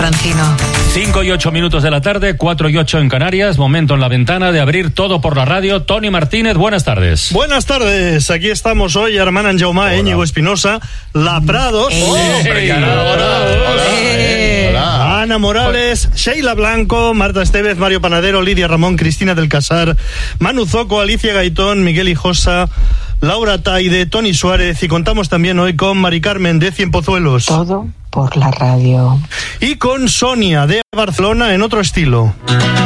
Francino. 5 y 8 minutos de la tarde, 4 y 8 en Canarias. Momento en la ventana de abrir todo por la radio. Toni Martínez, buenas tardes. Buenas tardes, aquí estamos hoy, Armand Anjaumà, Íñigo Espinosa, La Prados, Ana Morales, Sheila Blanco, Marta Estevez, Mario Panadero, Lidia Ramón, Cristina del Casar, Manu Zoco, Alicia Gaitón, Miguel Hijosa, Laura Taide, Toni Suárez, y contamos también hoy con Mari Carmen de Cienpozuelos. Todo por la radio. Y con Sonia de Barcelona en otro estilo.